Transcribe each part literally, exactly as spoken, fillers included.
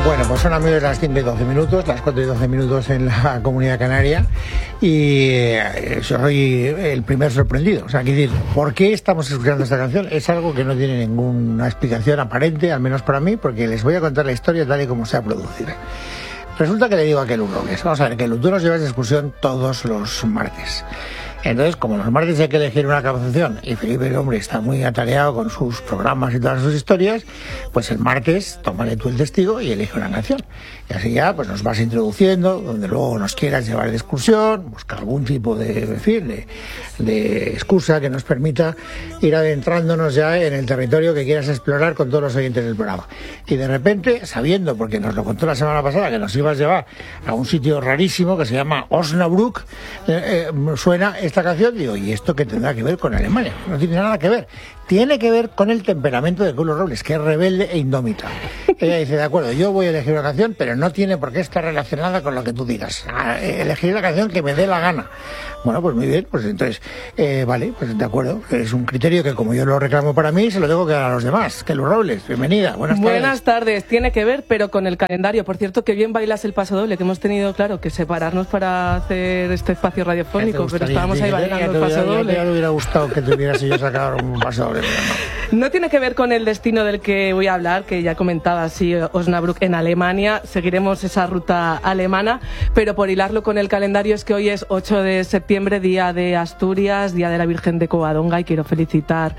Bueno, pues son amigos de las cinco y doce minutos, las cuatro y doce minutos en la Comunidad Canaria, y eh, soy el primer sorprendido. O sea, quiero decir, ¿por qué estamos escuchando esta canción? Es algo que no tiene ninguna explicación aparente, al menos para mí, porque les voy a contar la historia tal y como se ha producido. Resulta que le digo a Kelu Robles, vamos a ver, Kelu, tú nos llevas de excursión todos los martes. Entonces, como los martes hay que elegir una canción y Felipe, el hombre, está muy atareado con sus programas y todas sus historias, pues el martes tómale tú el testigo y elige una canción. Y así ya pues nos vas introduciendo, donde luego nos quieras llevar de excursión, busca algún tipo de, en fin, de, de excusa que nos permita ir adentrándonos ya en el territorio que quieras explorar con todos los oyentes del programa. Y de repente, sabiendo, porque nos lo contó la semana pasada, que nos ibas a llevar a un sitio rarísimo que se llama Osnabrück, eh, eh, suena esta canción, digo, ¿y esto qué tendrá que ver con Alemania? No tiene nada que ver. Tiene que ver con el temperamento de Kelu Robles, que es rebelde e indómita. Ella dice, de acuerdo, yo voy a elegir una canción, pero no tiene por qué estar relacionada con lo que tú digas. Ah, elegiré la canción que me dé la gana. Bueno, pues muy bien, pues entonces, eh, vale, pues de acuerdo. Es un criterio que, como yo lo reclamo para mí, se lo tengo que dar a los demás. Kelu Robles, bienvenida, buenas tardes. Buenas tardes, tiene que ver, pero con el calendario. Por cierto, que bien bailas el paso doble, que hemos tenido, claro, que separarnos para hacer este espacio radiofónico, pero estábamos ahí bailando el paso doble. Ya me hubiera gustado que te hubieras yo sacado un paso doble, pero no. No tiene que ver con el destino del que voy a hablar, que ya comentaba, sí, Osnabrück en Alemania. Seguiremos esa ruta alemana, pero por hilarlo con el calendario es que hoy es ocho de septiembre, día de Asturias, día de la Virgen de Covadonga, y quiero felicitar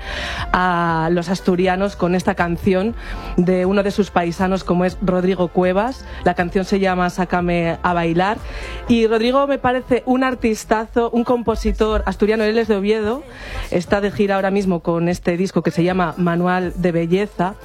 a los asturianos con esta canción de uno de sus paisanos, como es Rodrigo Cuevas. La canción se llama Sácame a bailar, y Rodrigo me parece un artistazo, un compositor asturiano. Él es de Oviedo, está de gira ahora mismo con este disco que se llama Manual de Belleza,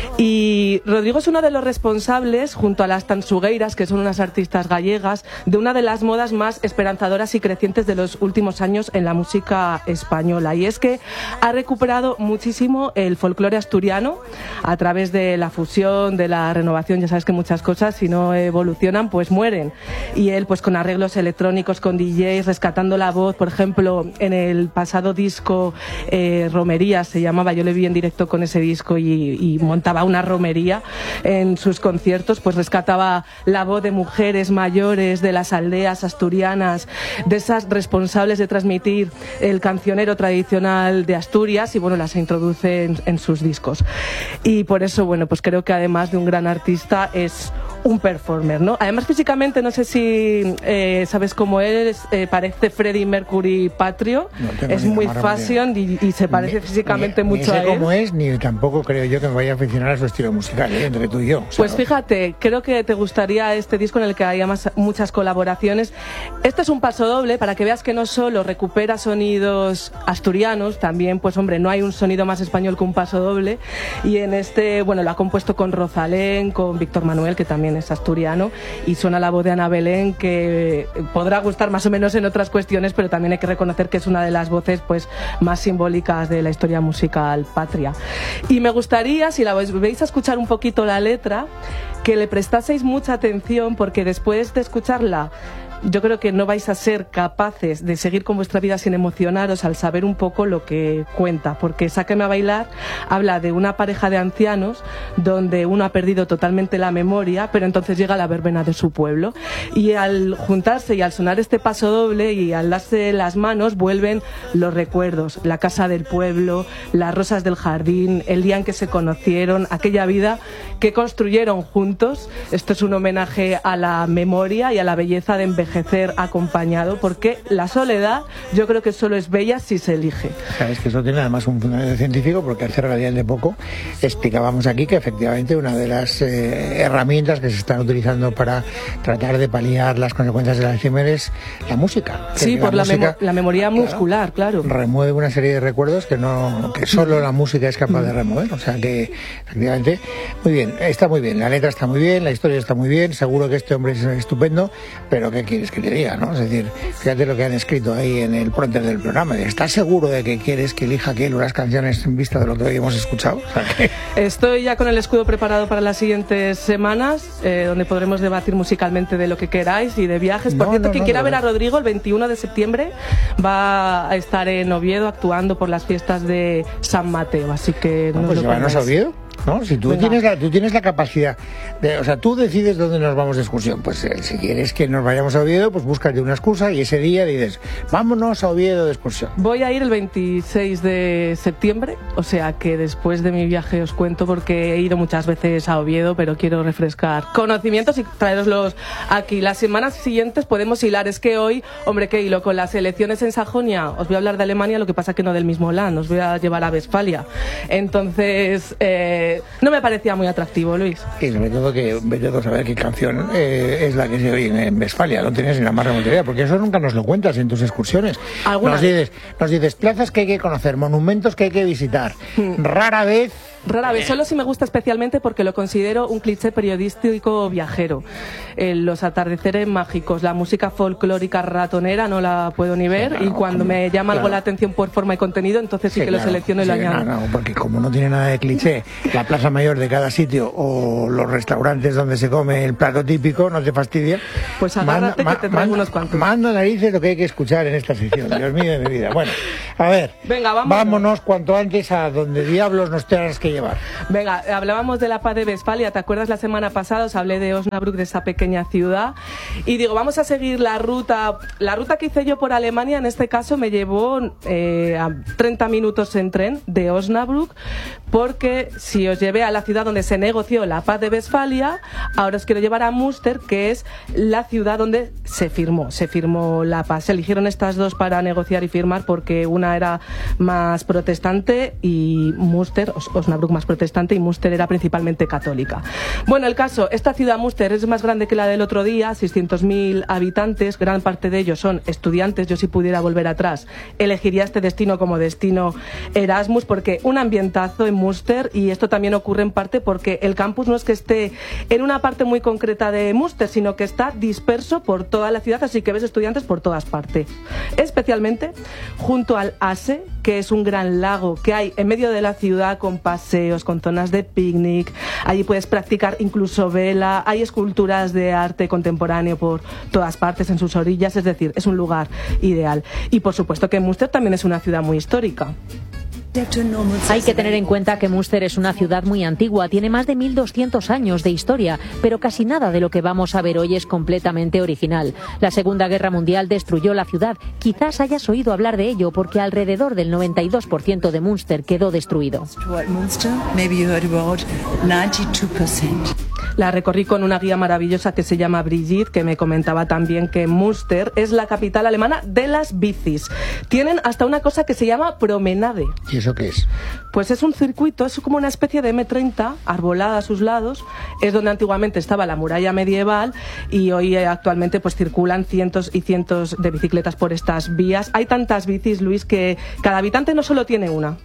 y Rodrigo es uno de los responsables, junto a las Tansugueiras, que son unas artistas gallegas, de una de las modas más esperanzadoras y crecientes de los últimos años en la música española, y es que ha recuperado muchísimo el folclore asturiano a través de la fusión, de la renovación. Ya sabes que muchas cosas, si no evolucionan, pues mueren, y él pues con arreglos electrónicos, con D Js, rescatando la voz. Por ejemplo, en el pasado disco eh, Romería se llamaba, yo le vi en directo con ese disco y, y montaba una romería en sus conciertos, pues rescataba la voz de mujeres mayores de las aldeas asturianas, de esas responsables de transmitir el cancionero tradicional de Asturias, y bueno, las introduce en, en sus discos. Y por eso, bueno, pues creo que además de un gran artista es un performer, ¿no? Además, físicamente, no sé si eh, sabes cómo es, eh, parece Freddie Mercury patrio, no es muy fashion y, y se parece ni, físicamente ni, mucho ni sé a él. Cómo es, ni tampoco creo yo que me vaya a aficionar a su estilo musical, ¿eh? Entre tú y yo. O sea, pues fíjate, creo que te gustaría este disco en el que haya más, muchas colaboraciones. Este es un paso doble para que veas que no solo recupera sonidos asturianos, también, pues hombre, no hay un sonido más español que un paso doble, y en este, bueno, lo ha compuesto con Rosalén, con Víctor Manuel, que también es asturiano, y suena la voz de Ana Belén, que podrá gustar más o menos en otras cuestiones, pero también hay que reconocer que es una de las voces pues más simbólicas de la historia musical patria. Y me gustaría, si la veis a escuchar un poquito la letra, que le prestaseis mucha atención, porque después de escucharla yo creo que no vais a ser capaces de seguir con vuestra vida sin emocionaros al saber un poco lo que cuenta, porque Sáqueme a bailar habla de una pareja de ancianos donde uno ha perdido totalmente la memoria, pero entonces llega la verbena de su pueblo, y al juntarse y al sonar este paso doble y al darse las manos vuelven los recuerdos, la casa del pueblo, las rosas del jardín, el día en que se conocieron, aquella vida que construyeron juntos. Esto es un homenaje a la memoria y a la belleza de envejecer acompañado, porque la soledad yo creo que solo es bella si se elige. Sabes que eso tiene además un fundamento científico, porque hace relativamente poco explicábamos aquí que efectivamente una de las eh, herramientas que se están utilizando para tratar de paliar las consecuencias del Alzheimer es la música. Sí, por la, música, memo la memoria claro, muscular, claro. Remueve una serie de recuerdos que no que solo la música es capaz de remover. O sea que efectivamente, muy bien, está muy bien, la letra está muy bien, la historia está muy bien, seguro que este hombre es estupendo, pero ¿qué quieres que le diga, no? Es decir, fíjate lo que han escrito ahí en el pronter del programa. ¿Estás seguro de que quieres que elija Kelu las canciones en vista de lo que hoy hemos escuchado? O sea, que... Estoy ya con el escudo preparado para las siguientes semanas, eh, donde podremos debatir musicalmente de lo que queráis y de viajes. Por no, cierto, no, quien no, quiera no, ver a Rodrigo el veintiuno de septiembre va a estar en Oviedo actuando por las fiestas de San Mateo, así que no, no pues lo llévanos a Oviedo. ¿no? Si tú tienes, la, tú tienes la capacidad, de, o sea, tú decides dónde nos vamos de excursión. Pues eh, si quieres que nos vayamos a Oviedo, pues búscate una excusa y ese día dices, vámonos a Oviedo de excursión. Voy a ir el veintiséis de septiembre, o sea que después de mi viaje os cuento, porque he ido muchas veces a Oviedo, pero quiero refrescar conocimientos y traeroslos aquí. Las semanas siguientes podemos hilar. Es que hoy, hombre, qué hilo con las elecciones en Sajonia. Os voy a hablar de Alemania, lo que pasa que no del mismo Land, os voy a llevar a Westfalia. Entonces, eh, no me parecía muy atractivo, Luis. Y sobre todo que vete a saber qué canción eh, es la que se oye en, en Westfalia. No tienes ni la más remota idea, porque eso nunca nos lo cuentas en tus excursiones. Nos dices, nos dices plazas que hay que conocer, monumentos que hay que visitar. Hmm. Rara vez... Rara vez, solo si me gusta especialmente porque lo considero un cliché periodístico viajero. Eh, los atardeceres mágicos, la música folclórica ratonera no la puedo ni ver, sí, claro, y cuando me llama claro. algo la atención por forma y contenido, entonces sí, sí que claro, lo selecciono y sí, lo añado. No, no, porque como no tiene nada de cliché, la plaza mayor de cada sitio o los restaurantes donde se come el plato típico, no te fastidia. Pues agárrate manda, que te traigo unos cuantos. Manda narices lo que hay que escuchar en esta sección, Dios mío de mi vida. Bueno, a ver, venga, vámonos. vámonos cuanto antes a donde diablos nos tengas que llevar. Venga, hablábamos de la paz de Westfalia, ¿te acuerdas la semana pasada? Os hablé de Osnabrück, de esa pequeña ciudad, y digo, vamos a seguir la ruta, la ruta que hice yo por Alemania, en este caso me llevó eh, a treinta minutos en tren de Osnabrück, porque si os llevé a la ciudad donde se negoció la paz de Westfalia, ahora os quiero llevar a Münster, que es la ciudad donde se firmó, se firmó la paz. Se eligieron estas dos para negociar y firmar porque una era más protestante y Münster, Osnabrück más protestante, y Münster era principalmente católica. Bueno, el caso, esta ciudad Münster es más grande que la del otro día, seiscientos mil habitantes, gran parte de ellos son estudiantes. Yo, si pudiera volver atrás, elegiría este destino como destino Erasmus, porque un ambientazo en Münster, y esto también ocurre en parte porque el campus no es que esté en una parte muy concreta de Münster, sino que está disperso por toda la ciudad, así que ves estudiantes por todas partes, especialmente junto al Ase, que es un gran lago que hay en medio de la ciudad, con paseos, con zonas de picnic. Allí puedes practicar incluso vela, hay esculturas de arte contemporáneo por todas partes en sus orillas, es decir, es un lugar ideal. Y por supuesto que Münster también es una ciudad muy histórica. Hay que tener en cuenta que Münster es una ciudad muy antigua, tiene más de mil doscientos años de historia, pero casi nada de lo que vamos a ver hoy es completamente original. La Segunda Guerra Mundial destruyó la ciudad. Quizás hayas oído hablar de ello porque alrededor del noventa y dos por ciento de Münster quedó destruido. La recorrí con una guía maravillosa que se llama Brigitte, que me comentaba también que Münster es la capital alemana de las bicis. Tienen hasta una cosa que se llama promenade. ¿Y eso qué es? Pues es un circuito, es como una especie de eme treinta, arbolada a sus lados, es donde antiguamente estaba la muralla medieval, y hoy eh, actualmente pues circulan cientos y cientos de bicicletas por estas vías. Hay tantas bicis, Luis, que cada habitante no solo tiene una.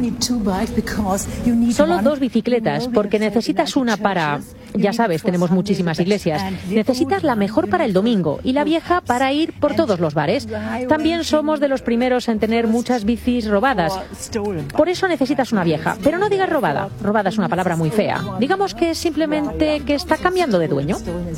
Solo dos bicicletas, porque necesitas una para... Ya sabes, tenemos muchísimas iglesias. Necesitas la mejor para el domingo y la vieja para ir por todos los bares. También somos de los primeros en tener muchas bicis robadas. Por eso necesitas una vieja. Pero no digas robada. Robada es una palabra muy fea. Digamos que simplemente que está cambiando de dueño.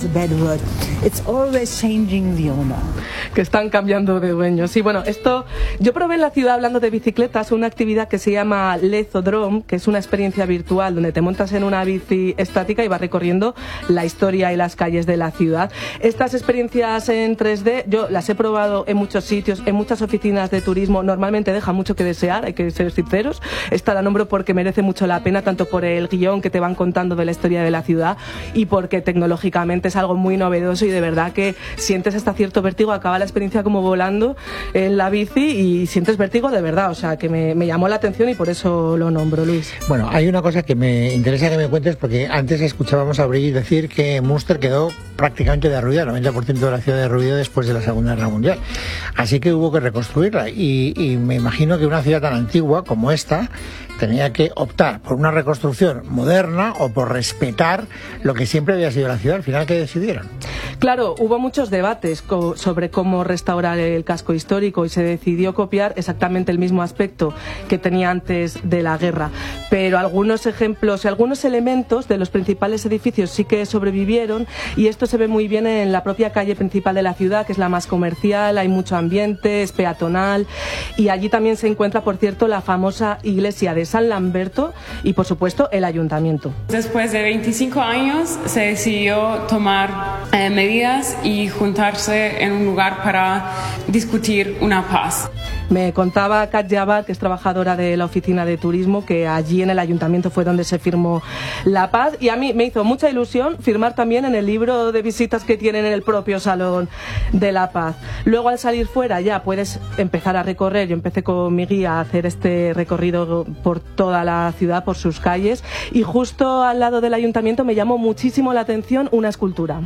Que están cambiando de dueño. Sí, bueno, esto... Yo probé en la ciudad, hablando de bicicletas, una actividad que se llama Lezodrome, que es una experiencia virtual donde te montas en una bici estática y vas recorriendo la historia y las calles de la ciudad. Estas experiencias en tres D yo las he probado en muchos sitios, en muchas oficinas de turismo. Normalmente deja mucho que desear, hay que ser sinceros. Esta la nombro porque merece mucho la pena, tanto por el guión que te van contando de la historia de la ciudad y porque tecnológicamente es algo muy novedoso, y de verdad que sientes hasta cierto vértigo. Acaba la experiencia como volando en la bici y sientes vértigo de verdad, o sea que me, me llamó la atención y por eso lo nombro, Luis. Bueno, hay una cosa que me interesa que me cuentes, porque antes escuchábamos a Brigitte decir que Münster quedó prácticamente derruida, el noventa por ciento de la ciudad derruida después de la Segunda Guerra Mundial. Así que hubo que reconstruirla, y, y me imagino que una ciudad tan antigua como esta tenía que optar por una reconstrucción moderna o por respetar lo que siempre había sido la ciudad. Al final, ¿qué decidieron? Claro, hubo muchos debates co- sobre cómo restaurar el casco histórico, y se decidió copiar exactamente el mismo aspecto que tenía antes de la guerra. Pero algunos ejemplos y algunos elementos de los principales edificios sí que sobrevivieron, y estos se ve muy bien en la propia calle principal de la ciudad, que es la más comercial, hay mucho ambiente, es peatonal, y allí también se encuentra, por cierto, la famosa iglesia de San Lamberto y, por supuesto, el ayuntamiento. Después de veinticinco años se decidió tomar eh, medidas y juntarse en un lugar para discutir una paz. Me contaba Kat Jabbar, que es trabajadora de la oficina de turismo, que allí en el ayuntamiento fue donde se firmó la paz, y a mí me hizo mucha ilusión firmar también en el libro de visitas que tienen en el propio Salón de la Paz. Luego, al salir fuera, ya puedes empezar a recorrer. Yo empecé con mi guía a hacer este recorrido por toda la ciudad, por sus calles, y justo al lado del ayuntamiento me llamó muchísimo la atención una escultura.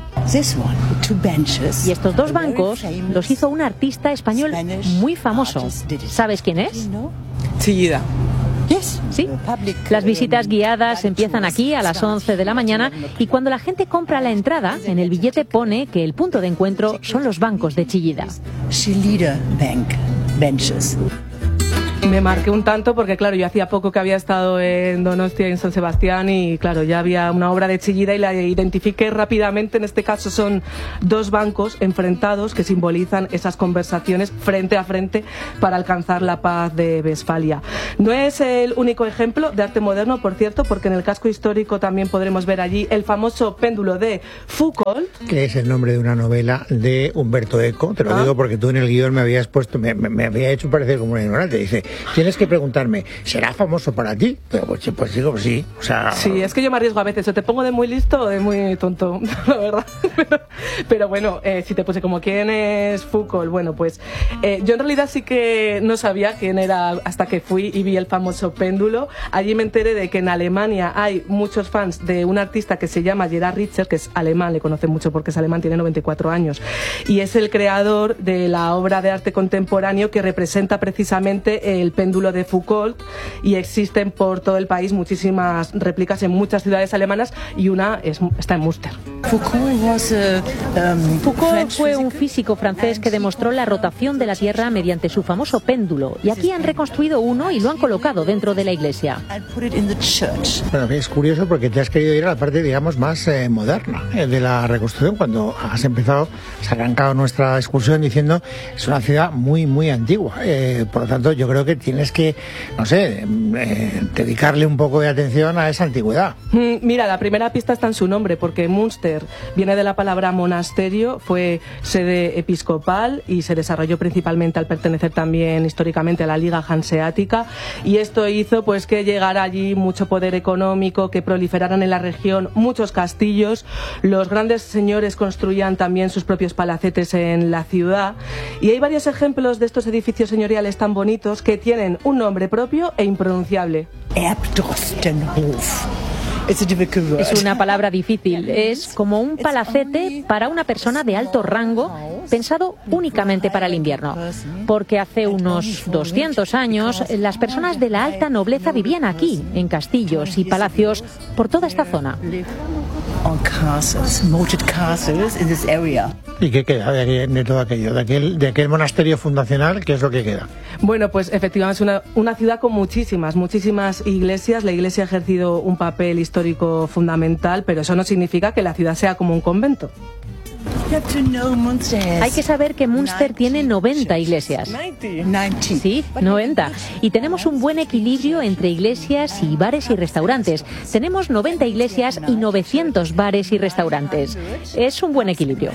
Y estos dos bancos los hizo un artista español muy famoso. ¿Sabes quién es? Chillida. Sí, las visitas guiadas empiezan aquí a las once de la mañana y cuando la gente compra la entrada, en el billete pone que el punto de encuentro son los bancos de Chillida. Me marqué un tanto porque, claro, yo hacía poco que había estado en Donostia y en San Sebastián y, claro, ya había una obra de Chillida y la identifiqué rápidamente. En este caso son dos bancos enfrentados que simbolizan esas conversaciones frente a frente para alcanzar la paz de Westfalia. No es el único ejemplo de arte moderno, por cierto, porque en el casco histórico también podremos ver allí el famoso péndulo de Foucault. Que es el nombre de una novela de Umberto Eco. Te lo ah. digo porque tú en el guión me habías puesto, me, me, me había hecho parecer como un ignorante. Dice, tienes que preguntarme, ¿será famoso para ti? Pero pues, pues digo, pues sí. O sea, sí, es que yo me arriesgo a veces, o te pongo de muy listo o de muy tonto, la verdad. Pero, pero bueno, eh, si te puse como quién es Foucault, bueno, pues eh, yo en realidad sí que no sabía quién era hasta que fui y vi el famoso péndulo. Allí me enteré de que en Alemania hay muchos fans de un artista que se llama Gerhard Richter, que es alemán, le conocen mucho porque es alemán, tiene noventa y cuatro años, y es el creador de la obra de arte contemporáneo que representa precisamente el péndulo de Foucault, y existen por todo el país muchísimas réplicas en muchas ciudades alemanas y una es, está en Münster. Foucault fue un físico francés que demostró la rotación de la Tierra mediante su famoso péndulo, y aquí han reconstruido uno y lo han colocado dentro de la iglesia. Bueno, es curioso porque te has querido ir a la parte, digamos, más eh, moderna eh, de la reconstrucción, cuando has empezado, has arrancado nuestra excursión diciendo es una ciudad muy, muy antigua. Eh, por lo tanto, yo creo que tienes que, no sé, eh, dedicarle un poco de atención a esa antigüedad. Mira, la primera pista está en su nombre, porque Münster viene de la palabra monasterio, fue sede episcopal y se desarrolló principalmente al pertenecer también históricamente a la Liga Hanseática, y esto hizo pues que llegara allí mucho poder económico, que proliferaran en la región muchos castillos, los grandes señores construían también sus propios palacetes en la ciudad, y hay varios ejemplos de estos edificios señoriales tan bonitos que tienen un nombre propio e impronunciable. Erbdrostenhof. Es una palabra difícil, es como un palacete para una persona de alto rango, pensado únicamente para el invierno, porque hace unos doscientos años las personas de la alta nobleza vivían aquí, en castillos y palacios por toda esta zona. ¿Y qué queda de, aquel, de todo aquello? De aquel, de aquel monasterio fundacional, ¿qué es lo que queda? Bueno, pues efectivamente es una, una ciudad con muchísimas, muchísimas iglesias. La iglesia ha ejercido un papel histórico fundamental, pero eso no significa que la ciudad sea como un convento. Hay que saber que Münster tiene noventa iglesias. Sí, noventa. Y tenemos un buen equilibrio entre iglesias y bares y restaurantes. Tenemos noventa iglesias y novecientos bares y restaurantes. Es un buen equilibrio.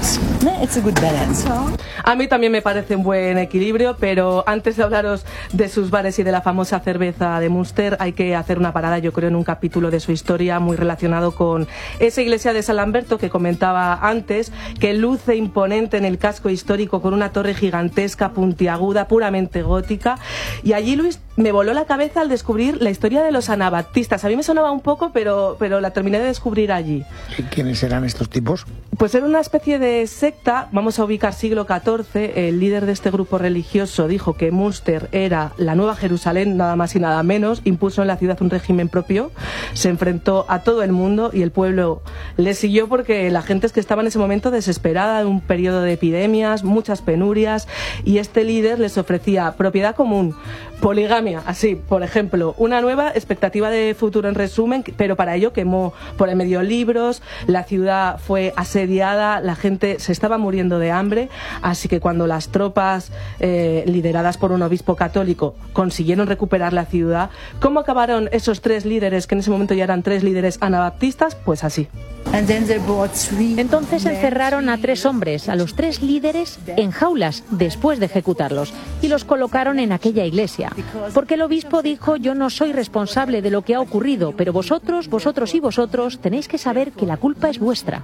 A mí también me parece un buen equilibrio, pero antes de hablaros de sus bares y de la famosa cerveza de Münster, hay que hacer una parada, yo creo, en un capítulo de su historia muy relacionado con esa iglesia de San Lamberto que comentaba antes, que luce imponente en el casco histórico con una torre gigantesca, puntiaguda, puramente gótica. Y allí, Luis, me voló la cabeza al descubrir la historia de los anabaptistas. A mí me sonaba un poco, pero, pero la terminé de descubrir allí. ¿Y quiénes eran estos tipos? Pues era una especie de secta, vamos a ubicar siglo catorce. El líder de este grupo religioso dijo que Münster era la nueva Jerusalén, nada más y nada menos. Impuso en la ciudad un régimen propio, se enfrentó a todo el mundo y el pueblo Le siguió porque la gente es que estaba en ese momento desesperada, en un periodo de epidemias, muchas penurias, y este líder les ofrecía propiedad común, poligamia, así, por ejemplo, una nueva expectativa de futuro en resumen, pero para ello quemó por el medio libros, la ciudad fue asediada, la gente se estaba muriendo de hambre, así que cuando las tropas eh, lideradas por un obispo católico consiguieron recuperar la ciudad, ¿cómo acabaron esos tres líderes, que en ese momento ya eran tres líderes anabaptistas? Pues así. Entonces encerraron a tres hombres, a los tres líderes, en jaulas después de ejecutarlos, y los colocaron en aquella iglesia, porque el obispo dijo: yo no soy responsable de lo que ha ocurrido, pero vosotros, vosotros y vosotros tenéis que saber que la culpa es vuestra.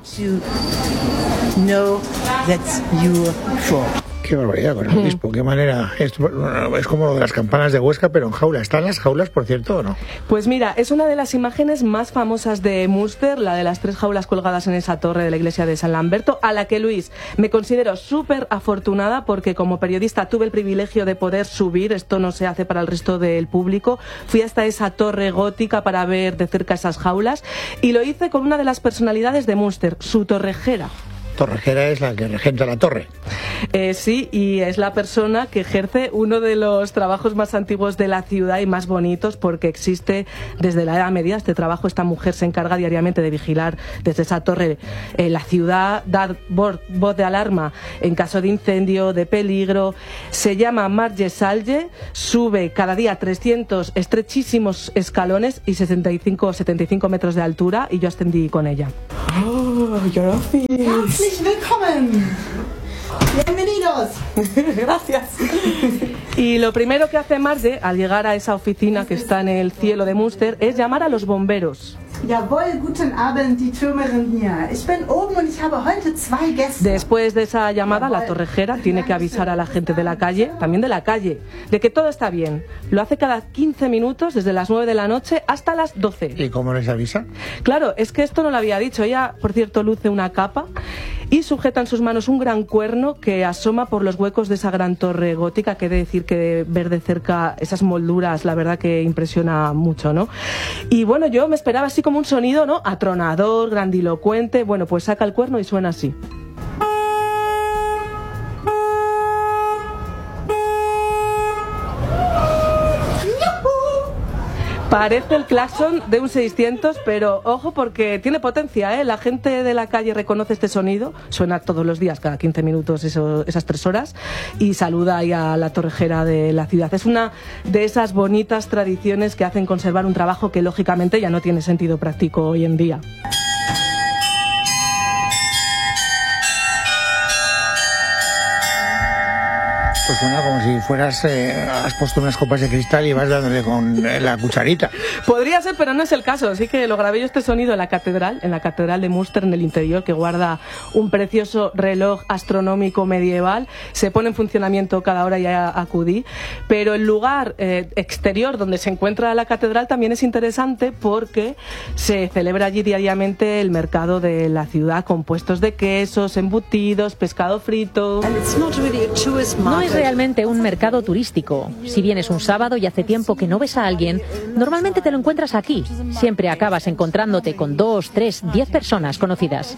Qué barbaridad con el obispo, qué manera. Esto es como lo de las campanas de Huesca, pero en jaula. ¿Están las jaulas, por cierto, o no? Pues mira, es una de las imágenes más famosas de Münster, la de las tres jaulas colgadas en esa torre de la iglesia de San Lamberto, a la que, Luis, me considero súper afortunada porque como periodista tuve el privilegio de poder subir, esto no se hace para el resto del público, fui hasta esa torre gótica para ver de cerca esas jaulas y lo hice con una de las personalidades de Münster, su torrejera. Torrejera es la que regenta la torre. Eh, sí, y es la persona que ejerce uno de los trabajos más antiguos de la ciudad y más bonitos, porque existe desde la Edad Media este trabajo. Esta mujer se encarga diariamente de vigilar desde esa torre eh, la ciudad, dar voz de alarma en caso de incendio, de peligro. Se llama Marge Salge, sube cada día trescientos estrechísimos escalones y sesenta y cinco o setenta y cinco metros de altura, y yo ascendí con ella. Oh, gracias. Herzlich willkommen. Bienvenidos. Gracias. Y lo primero que hace Marge al llegar a esa oficina que está en el cielo de Münster es llamar a los bomberos. Jawohl, guten Abend, die Türmerin hier. Ich bin oben und ich habe heute zwei Gäste. Después de esa llamada, la torrejera tiene que avisar a la gente de la calle, también de la calle, de que todo está bien. Lo hace cada quince minutos, desde las nueve de la noche hasta las doce. ¿Y cómo les avisa? Claro, es que esto no lo había dicho. Ella, por cierto, luce una capa y sujeta en sus manos un gran cuerno que asoma por los huecos de esa gran torre gótica, que he de decir que ver de cerca esas molduras, la verdad que impresiona mucho, ¿no? Y bueno, yo me esperaba así como un sonido, ¿no? Atronador, grandilocuente. Bueno, pues saca el cuerno y suena así. Parece el claxon de un seiscientos, pero ojo porque tiene potencia, ¿eh? La gente de la calle reconoce este sonido, suena todos los días, cada quince minutos, eso, esas tres horas, y saluda ahí a la torrejera de la ciudad. Es una de esas bonitas tradiciones que hacen conservar un trabajo que lógicamente ya no tiene sentido práctico hoy en día. Pues suena como si fueras, eh, has puesto unas copas de cristal y vas dándole con eh, la cucharita. Podría ser, pero no es el caso. Así que lo grabé yo este sonido en la catedral, en la catedral de Münster, en el interior, que guarda un precioso reloj astronómico medieval. Se pone en funcionamiento cada hora, ya acudí. Pero el lugar eh, exterior donde se encuentra la catedral también es interesante porque se celebra allí diariamente el mercado de la ciudad con puestos de quesos, embutidos, pescado frito. No es realmente un mercado turístico. Si vienes un sábado y hace tiempo que no ves a alguien, normalmente te lo encuentras aquí. Siempre acabas encontrándote con dos, tres, diez personas conocidas.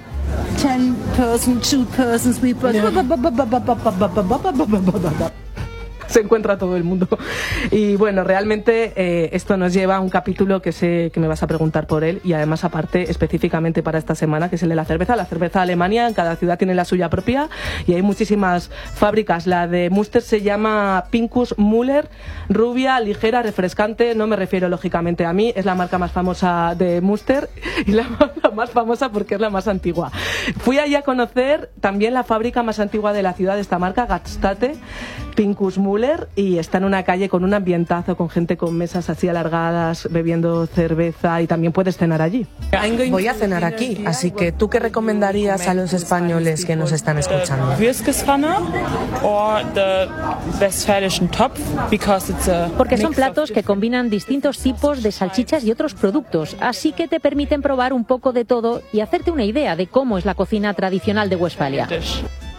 Se encuentra todo el mundo. Y bueno, realmente eh, esto nos lleva a un capítulo que sé que me vas a preguntar por él, y además aparte específicamente para esta semana, que es el de la cerveza. La cerveza Alemania, en cada ciudad tiene la suya propia y hay muchísimas fábricas. La de Münster se llama Pinkus Müller, rubia, ligera, refrescante. No me refiero lógicamente a mí, es la marca más famosa de Münster y la, la más famosa porque es la más antigua. Fui allí a conocer también la fábrica más antigua de la ciudad de esta marca, Gaststätte, Pinkus Müller, y está en una calle con un ambientazo, con gente con mesas así alargadas, bebiendo cerveza, y también puedes cenar allí. Voy a cenar aquí, así que ¿tú qué recomendarías a los españoles que nos están escuchando? Porque son platos que combinan distintos tipos de salchichas y otros productos, así que te permiten probar un poco de todo y hacerte una idea de cómo es la cocina tradicional de Westfalia.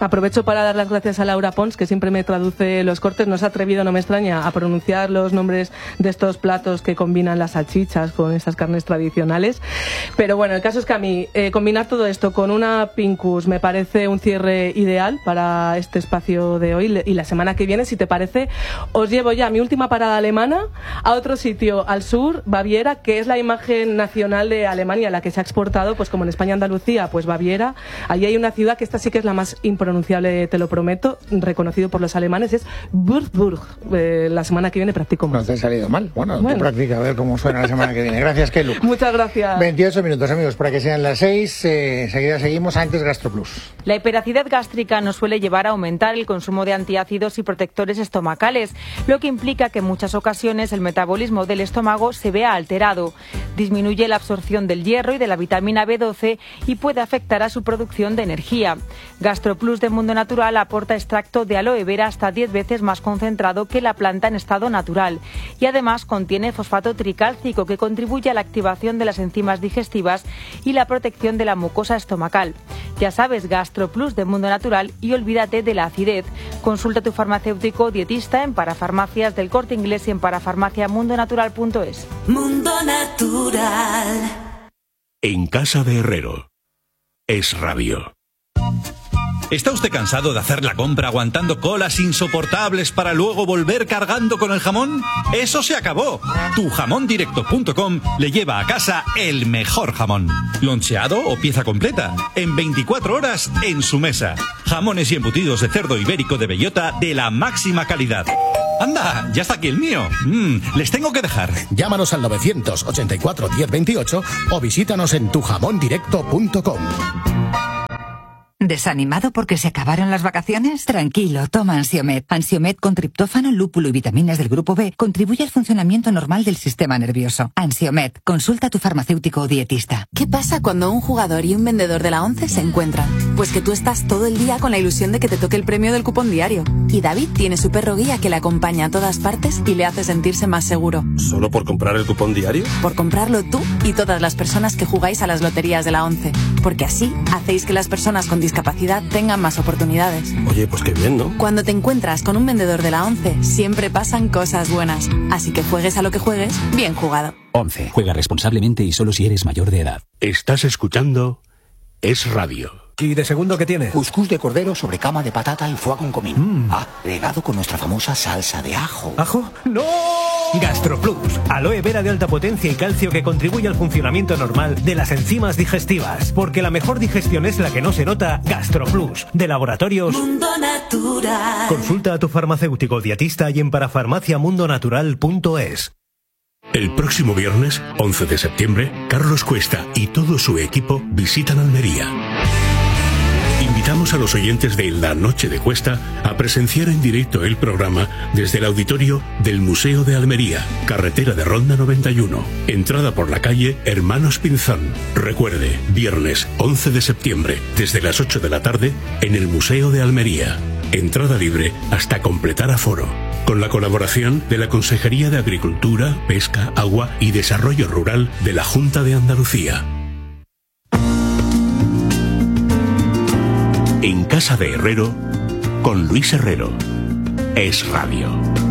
Aprovecho para dar las gracias a Laura Pons, que siempre me traduce los cortes. No se ha atrevido, no me extraña, a pronunciar los nombres de estos platos que combinan las salchichas con estas carnes tradicionales. Pero bueno, el caso es que a mí eh, combinar todo esto con una Pincus me parece un cierre ideal para este espacio de hoy. Y la semana que viene, si te parece, os llevo ya a mi última parada alemana, a otro sitio al sur, Baviera, que es la imagen nacional de Alemania, la que se ha exportado, pues como en España, Andalucía, pues Baviera. Allí hay una ciudad que esta sí que es la más impronunciable, te lo prometo, reconocido por los alemanes, es Würzburg. Eh, la semana que viene practico más. No te ha salido mal. Bueno, bueno. tú practica, a ver cómo suena la semana que viene. Gracias, Kelu. Muchas gracias. veintiocho minutos, amigos, para que sean las seis. Eh, seguida seguimos, antes GastroPlus. La hiperacidez gástrica nos suele llevar a aumentar el consumo de antiácidos y protectores estomacales, lo que implica que en muchas ocasiones el metabolismo del estómago se vea alterado. Disminuye la absorción del hierro y de la vitamina B doce y puede afectar a su producción de energía. GastroPlus de Mundo Natural aporta extracto de aloe vera hasta diez veces más concentrado que la planta en estado natural y además contiene fosfato tricálcico que contribuye a la activación de las enzimas digestivas y la protección de la mucosa estomacal. Ya sabes, GastroPlus de Mundo Natural y olvídate de la acidez. Consulta a tu farmacéutico o dietista en Parafarmacias del Corte Inglés y en parafarmacia mundo natural punto es. Mundo Natural. En casa de Herrero. Es Radio. ¿Está usted cansado de hacer la compra aguantando colas insoportables para luego volver cargando con el jamón? ¡Eso se acabó! tu jamón directo punto com le lleva a casa el mejor jamón. Loncheado o pieza completa. En veinticuatro horas en su mesa. Jamones y embutidos de cerdo ibérico de bellota de la máxima calidad. ¡Anda! ¡Ya está aquí el mío! Mm, les tengo que dejar. Llámanos al novecientos ochenta y cuatro diez veintiocho o visítanos en tu jamón directo punto com. ¿Desanimado porque se acabaron las vacaciones? Tranquilo, toma Ansiomed. Ansiomed con triptófano, lúpulo y vitaminas del grupo B contribuye al funcionamiento normal del sistema nervioso. Ansiomed, consulta a tu farmacéutico o dietista. ¿Qué pasa cuando un jugador y un vendedor de la ONCE se encuentran? Pues que tú estás todo el día con la ilusión de que te toque el premio del cupón diario. Y David tiene su perro guía que le acompaña a todas partes y le hace sentirse más seguro. ¿Solo por comprar el cupón diario? Por comprarlo tú y todas las personas que jugáis a las loterías de la ONCE. Porque así hacéis que las personas con discapacidad tengan más oportunidades. Oye, pues qué bien, ¿no? Cuando te encuentras con un vendedor de la ONCE, siempre pasan cosas buenas. Así que juegues a lo que juegues, bien jugado. ONCE. Juega responsablemente y solo si eres mayor de edad. Estás escuchando Es Radio. ¿Y de segundo qué tiene? Cuscús de cordero sobre cama de patata y foie con comino. Mm. Ah, regado con nuestra famosa salsa de ajo. ¿Ajo? ¡No! GastroPlus. Aloe vera de alta potencia y calcio que contribuye al funcionamiento normal de las enzimas digestivas. Porque la mejor digestión es la que no se nota. GastroPlus. De Laboratorios Mundo Natural. Consulta a tu farmacéutico o dietista y en parafarmacia mundo natural punto es. El próximo viernes, once de septiembre, Carlos Cuesta y todo su equipo visitan Almería. Invitamos a los oyentes de La Noche de Cuesta a presenciar en directo el programa desde el auditorio del Museo de Almería, carretera de Ronda noventa y uno, entrada por la calle Hermanos Pinzón. Recuerde, viernes once de septiembre, desde las ocho de la tarde, en el Museo de Almería. Entrada libre hasta completar aforo. Con la colaboración de la Consejería de Agricultura, Pesca, Agua y Desarrollo Rural de la Junta de Andalucía. En casa de Herrero, con Luis Herrero. Es Radio.